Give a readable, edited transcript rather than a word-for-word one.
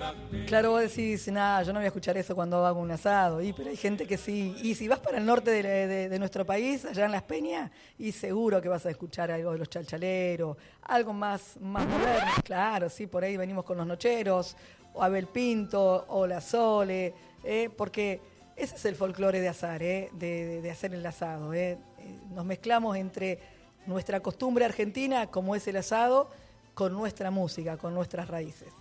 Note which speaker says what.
Speaker 1: Claro, vos decís, nada, yo no voy a escuchar eso cuando hago un asado, pero hay gente que sí. Y si vas para el norte de nuestro país, allá en Las Peñas, y seguro que vas a escuchar algo de los chalchaleros, algo más moderno. Claro, sí, por ahí venimos con los nocheros, o Abel Pinto, o la Sole, porque ese es el folclore de azar, de hacer el asado. Nos mezclamos entre nuestra costumbre argentina, como es el asado, con nuestra música, con nuestras raíces.